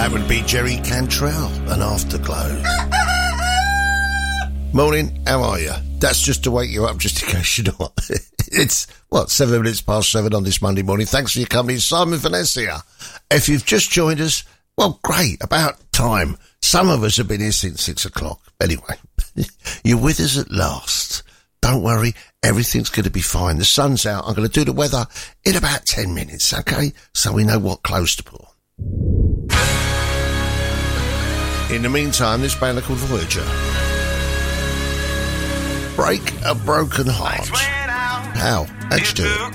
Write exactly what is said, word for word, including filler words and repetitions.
That would be Jerry Cantrell, an Afterglow. Morning, how are you? That's just to wake you up, just in case you're not. It's, what, seven minutes past seven on this Monday morning. Thanks for your company, Simon Venecia. If you've just joined us, well, great, about time. Some of us have been here since six o'clock. Anyway, you're with us at last. Don't worry, everything's going to be fine. The sun's out. I'm going to do the weather in about ten minutes, okay? So we know what clothes to put on. In the meantime, this band are called Voyager. Break a Broken Heart. How? How'd you do it?